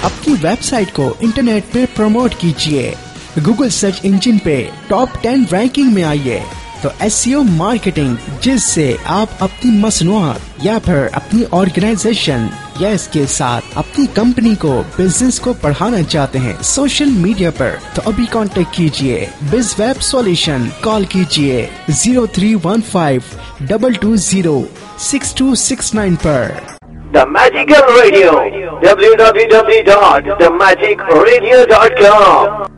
अपनी वेबसाइट को इंटरनेट पे प्रमोट कीजिए, गूगल सर्च इंजन पे टॉप 10 रैंकिंग में आइए। तो एसईओ मार्केटिंग, जिससे आप अपनी मसनूआत या फिर अपनी ऑर्गेनाइजेशन या इसके साथ अपनी कंपनी को, बिजनेस को बढ़ाना चाहते हैं सोशल मीडिया पर, तो अभी कांटेक्ट कीजिए बिजवेब सॉल्यूशन। कॉल कीजिए 0315 220 6269 पर। The Magical Radio, www.themagicradio.com